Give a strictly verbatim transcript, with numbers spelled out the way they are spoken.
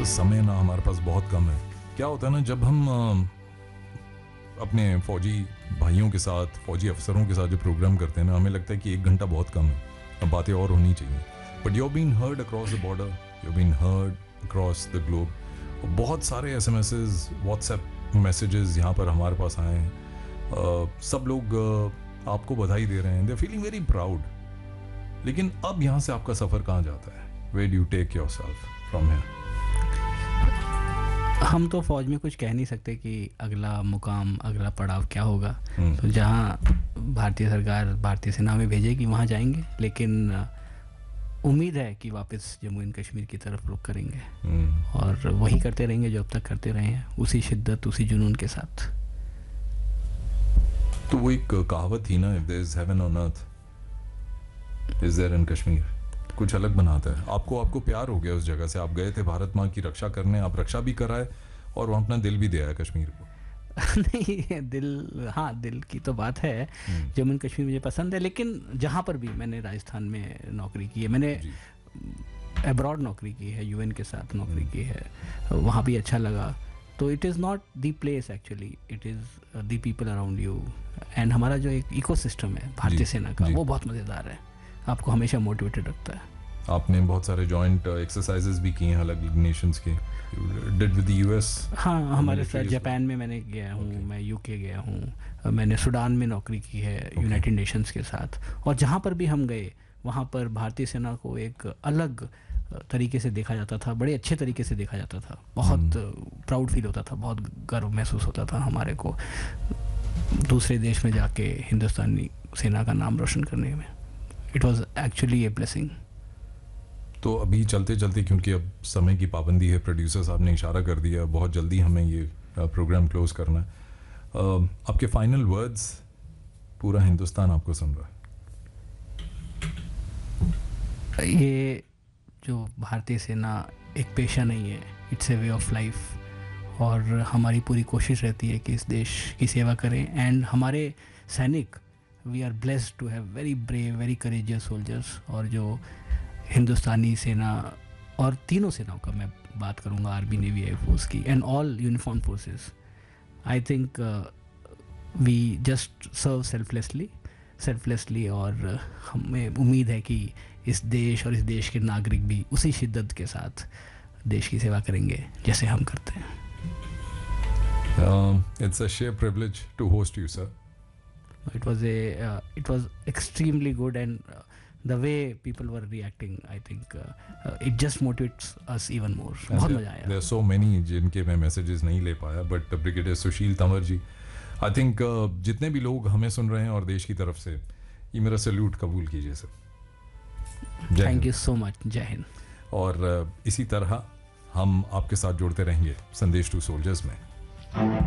समय ना हमारे पास बहुत कम है। क्या होता है ना, जब हम अ, अपने फौजी भाइयों के साथ, फौजी अफसरों के साथ जो प्रोग्राम करते हैं ना, हमें लगता है कि एक घंटा बहुत कम है, अब बातें और होनी चाहिए। But you been heard across the border, you been heard across the globe. बहुत सारे S M essays, WhatsApp messages यहाँ पर हमारे पास आए हैं। uh, सब लोग uh, आपको बधाई दे रहे हैं, दे फीलिंग वेरी प्राउड। लेकिन अब यहाँ से आपका सफ़र कहाँ जाता है? Where do you take yourself from here? हम तो फौज में कुछ कह नहीं सकते कि अगला मुकाम, अगला पड़ाव क्या होगा। हम्म। तो जहाँ भारतीय सरकार, भारतीय सेना में भेजेगी वहाँ जाएंगे, लेकिन अ, उम्मीद है कि वापस जम्मू एंड कश्मीर की तरफ रुख करेंगे हम्म। और वही करते रहेंगे जो अब तक करते रहे हैं, उसी शिद्दत, उसी जुनून के साथ। तो वो एक कहावत थी ना, if there is heaven on earth is there in Kashmir, कुछ अलग बनाता है आपको। आपको प्यार हो गया उस जगह से, आप गए थे भारत माँ की रक्षा करने, आप रक्षा भी कराए और वहाँ अपना दिल भी दे आए कश्मीर को। नहीं, दिल, हाँ दिल की तो बात है। जम्मू एंड कश्मीर मुझे पसंद है, लेकिन जहाँ पर भी मैंने राजस्थान में नौकरी की है, मैंने अब्रॉड नौकरी की है, यूएन के साथ नौकरी की है, वहाँ भी अच्छा लगा। तो it is not the place actually, it is the people around you. And हमारा जो एक इकोसिस्टम है भारतीय सेना का, वो बहुत मज़ेदार है, आपको हमेशा मोटिवेटेड रखता है। आपने बहुत सारे जॉइंट एक्सरसाइजेस भी किए हैं अलग नेशंस के, डिड विद द यूएस? हाँ, हमारे साथ जापान में मैंने गया हूँ, okay. मैं यूके गया हूँ, मैंने सूडान में नौकरी की है यूनाइटेड नेशंस के साथ। और जहाँ पर भी हम गए वहाँ पर भारतीय सेना को एक अलग तरीके से देखा जाता था, बड़े अच्छे तरीके से देखा जाता था, बहुत प्राउड फील होता था, बहुत गर्व महसूस होता था हमारे को दूसरे देश में जाके हिंदुस्तानी सेना का नाम रोशन करने में। It was actually a blessing. तो अभी चलते चलते, क्योंकि अब समय की पाबंदी है, प्रोड्यूसर साहब ने इशारा कर दिया, बहुत जल्दी हमें ये प्रोग्राम क्लोज करना है। आपके फाइनल वर्ड्स, पूरा हिंदुस्तान आपको सुन रहा है। ये जो भारतीय सेना एक पेशा नहीं है, it's a way of life, और हमारी पूरी कोशिश रहती है कि इस देश की सेवा करें। एंड हमारे सैनिक, we are blessed to have very brave, very courageous soldiers. और जो हिंदुस्तानी सेना और तीनों सेनाओं का मैं बात करूंगा, आर्मी, नेवी, एयरफोर्स की, and all uniform forces, I think we just serve selflessly selflessly और हमें उम्मीद है कि इस देश और इस देश के नागरिक भी उसी शिद्दत के साथ देश की सेवा करेंगे जैसे हम करते हैं। It's a share privilege to host you sir. It was a uh, it was extremely good, and uh, the way people were reacting, I think uh, uh, it just motivates us even more. बहुत मजा आया। There are so many जिनके मैं messages नहीं ले पाया, but brigadier Sushil Tanwar ji, I think uh, जितने भी लोग हमें सुन रहे हैं और देश की तरफ से, ये मेरा सैल्यूट कबूल कीजिए sir. Thank you so much. जय हिंद। और uh, इसी तरह हम आपके साथ जुड़ते रहेंगे संदेश टू सोल्जर्स में।